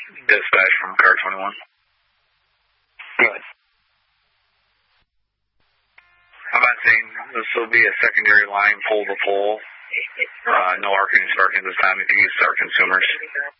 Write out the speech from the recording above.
Dispatch from car 21. Good. I'm not saying this will be a secondary line pole to pole. No arcing sparking this time if you use our consumers.